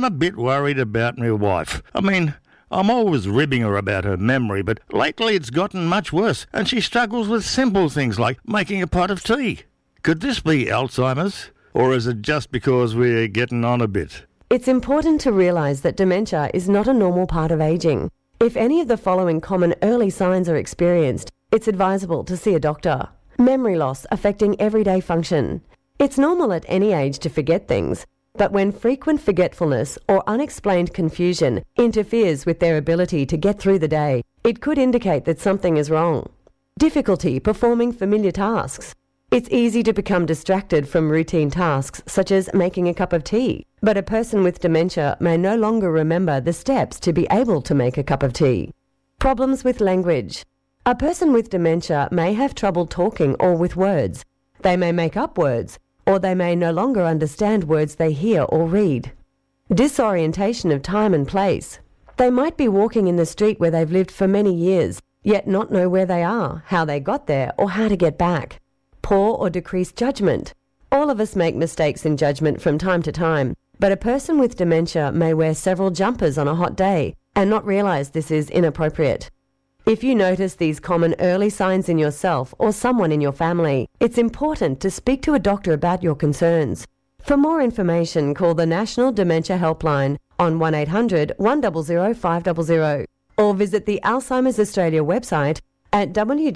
I'm a bit worried about my wife. I mean, I'm always ribbing her about her memory, but lately it's gotten much worse, and she struggles with simple things like making a pot of tea. Could this be Alzheimer's? Or is it just because we're getting on a bit? It's important to realise that dementia is not a normal part of ageing. If any of the following common early signs are experienced, it's advisable to see a doctor. Memory loss affecting everyday function. It's normal at any age to forget things, but when frequent forgetfulness or unexplained confusion interferes with their ability to get through the day, it could indicate that something is wrong. Difficulty performing familiar tasks. It's easy to become distracted from routine tasks such as making a cup of tea, but a person with dementia may no longer remember the steps to be able to make a cup of tea. Problems with language. A person with dementia may have trouble talking or with words. They may make up words, or they may no longer understand words they hear or read. Disorientation of time and place. They might be walking in the street where they've lived for many years, yet not know where they are, how they got there, or how to get back. Poor or decreased judgment. All of us make mistakes in judgment from time to time, but a person with dementia may wear several jumpers on a hot day and not realise this is inappropriate. If you notice these common early signs in yourself or someone in your family, it's important to speak to a doctor about your concerns. For more information, call the National Dementia Helpline on 1800 100 500 or visit the Alzheimer's Australia website at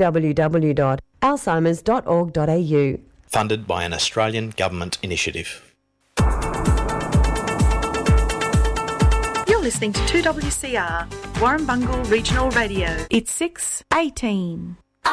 www.alzheimers.org.au. Funded by an Australian government initiative. You're listening to 2WCR, Warrumbungle Regional Radio. It's 6:18.